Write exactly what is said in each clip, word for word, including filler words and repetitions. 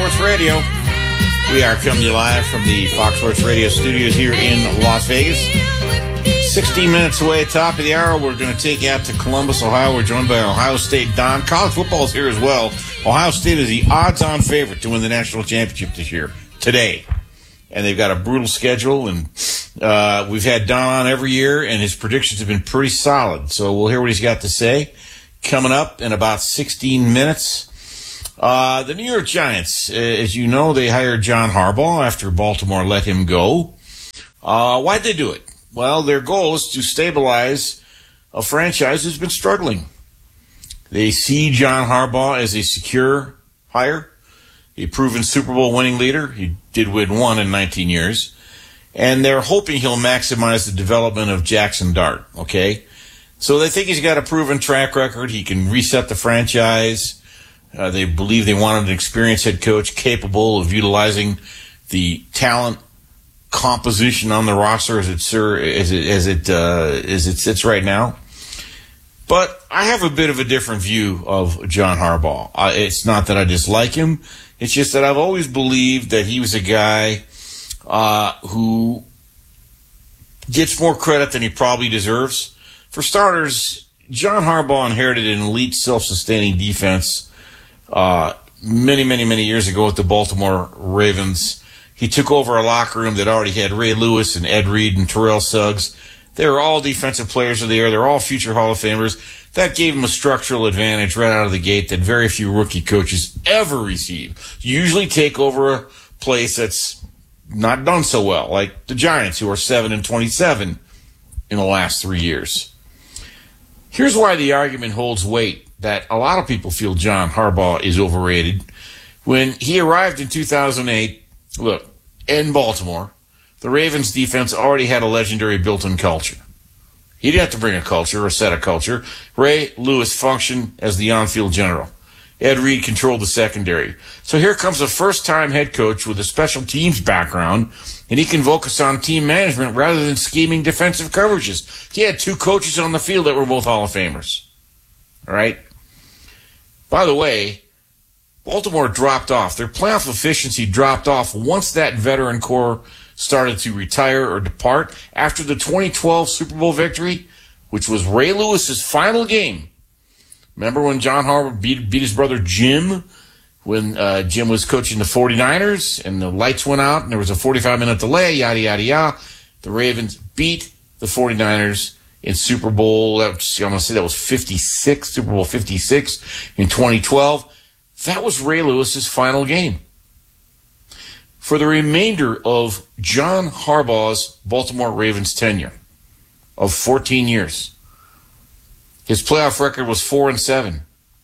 Sports Radio. We are coming to you live from the Fox Sports Radio studios here in Las Vegas. sixteen minutes away, top of the hour, we're going to take you out to Columbus, Ohio. We're joined by Ohio State Don. College football is here as well. Ohio State is the odds-on favorite to win the national championship this year, today. And they've got a brutal schedule, and uh, we've had Don on every year, and his predictions have been pretty solid. So we'll hear what he's got to say coming up in about sixteen minutes. Uh, the New York Giants, as you know, they hired John Harbaugh after Baltimore let him go. Uh, why'd they do it? Well, their goal is to stabilize a franchise that's been struggling. They see John Harbaugh as a secure hire, a proven Super Bowl winning leader. He did win one in nineteen years. And they're hoping he'll maximize the development of Jackson Dart, okay? So they think he's got a proven track record. He can reset the franchise. Uh, they believe they want an experienced head coach capable of utilizing the talent composition on the roster as it sir, as it as it uh, as it sits right now. But I have a bit of a different view of John Harbaugh. Uh, it's not that I dislike him. It's just that I've always believed that he was a guy uh, who gets more credit than he probably deserves. For starters, John Harbaugh inherited an elite self-sustaining defense Uh, many, many, many years ago with the Baltimore Ravens. He took over a locker room that already had Ray Lewis and Ed Reed and Terrell Suggs. They were all defensive players of the year. They're all future Hall of Famers. That gave him a structural advantage right out of the gate that very few rookie coaches ever receive. You usually take over a place that's not done so well, like the Giants, who are seven and twenty-seven in the last three years. Here's why the argument holds weight that a lot of people feel John Harbaugh is overrated. When he arrived in two thousand eight, look, in Baltimore, the Ravens defense already had a legendary built-in culture. He didn't have to bring a culture or set a culture. Ray Lewis functioned as the on-field general. Ed Reed controlled the secondary. So here comes a first-time head coach with a special teams background, and he can focus on team management rather than scheming defensive coverages. He had two coaches on the field that were both Hall of Famers. All right? By the way, Baltimore dropped off. Their playoff efficiency dropped off once that veteran core started to retire or depart after the twenty twelve Super Bowl victory, which was Ray Lewis's final game. Remember when John Harbaugh beat, beat his brother Jim when uh, Jim was coaching the forty-niners and the lights went out and there was a forty-five minute delay, yada, yada, yada. The Ravens beat the forty-niners in Super Bowl, I'm going to say that was fifty-six, Super Bowl fifty-six in twenty twelve. That was Ray Lewis's final game. For the remainder of John Harbaugh's Baltimore Ravens tenure of fourteen years, his playoff record was four and seven.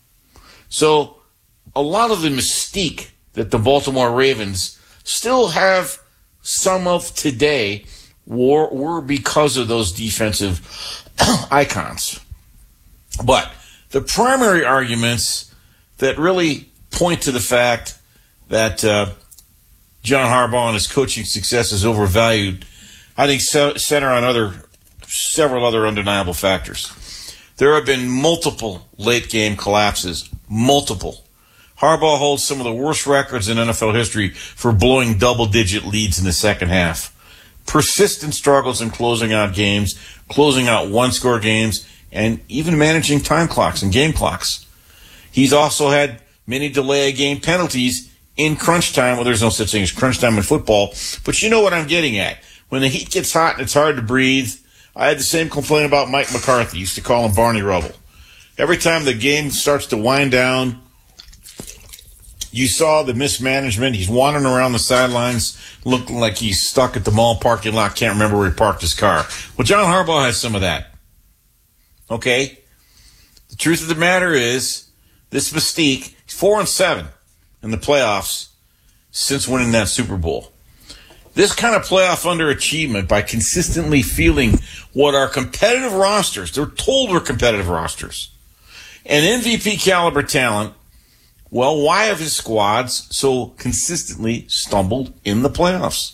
So a lot of the mystique that the Baltimore Ravens still have some of today were, were because of those defensive icons. But the primary arguments that really point to the fact that uh, John Harbaugh and his coaching success is overvalued, I think center on other several other undeniable factors. There have been multiple late-game collapses, multiple. Harbaugh holds some of the worst records in N F L history for blowing double-digit leads in the second half. Persistent struggles in closing out games, closing out one-score games, and even managing time clocks and game clocks. He's also had many delay-of-game penalties in crunch time. Well, there's no such thing as crunch time in football, but you know what I'm getting at. When the heat gets hot and it's hard to breathe, I had the same complaint about Mike McCarthy. Used to call him Barney Rubble. Every time the game starts to wind down, you saw the mismanagement. He's wandering around the sidelines looking like he's stuck at the mall parking lot, can't remember where he parked his car. Well, John Harbaugh has some of that. Okay? The truth of the matter is, this mystique, he's four and seven in the playoffs since winning that Super Bowl. This kind of playoff underachievement by consistently fielding what are competitive rosters, they're told we're competitive rosters, and M V P caliber talent, well, why have his squads so consistently stumbled in the playoffs?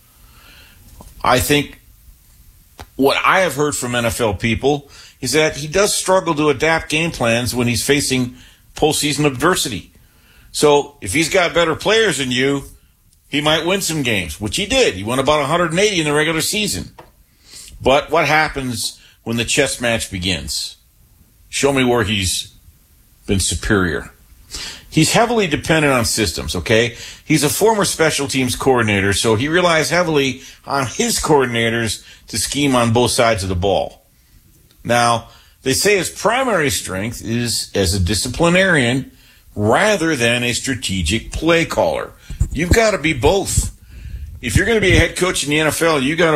I think what I have heard from N F L people is that he does struggle to adapt game plans when he's facing postseason adversity. So if he's got better players than you, he might win some games, which he did. He won about one hundred eighty in the regular season. But what happens when the chess match begins? Show me where he's been superior. He's heavily dependent on systems, okay? He's a former special teams coordinator, so he relies heavily on his coordinators to scheme on both sides of the ball. Now, they say his primary strength is as a disciplinarian rather than a strategic play caller. You've got to be both. If you're going to be a head coach in the N F L, you got to